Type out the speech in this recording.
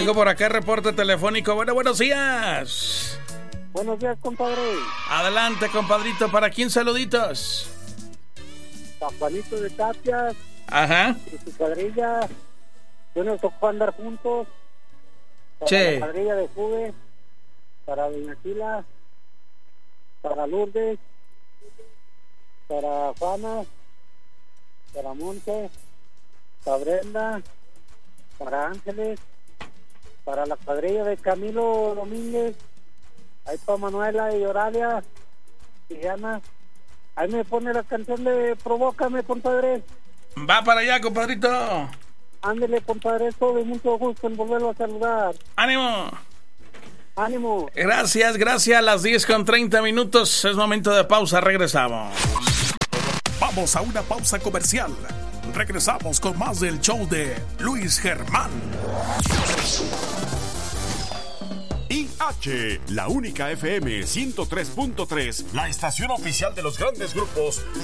Tengo por acá reporte telefónico. Bueno, buenos días. Buenos días, compadre. Adelante, compadrito. ¿Para quién saluditos? Para Juanito de Tapias. Ajá. Y su cuadrilla. Yo nos tocó andar juntos. Para Che. la cuadrilla de Juve. Para Doña Quila. Para Lourdes. Para Juana. Para Monte. Para Brenda. Para Ángeles. Para la cuadrilla de Camilo Domínguez. Ahí para Manuela y Oralia y Ana. Ahí me pone la canción de Provócame, compadre. Va para allá, compadrito. Ándele, compadre, esto de mucho gusto en volverlo a saludar. ¡Ánimo! ¡Ánimo! Gracias. Las 10:30. Es momento de pausa. Regresamos. Vamos a una pausa comercial. Regresamos con más del show de Luis Germán. IH, la única FM 103.3, la estación oficial de los grandes grupos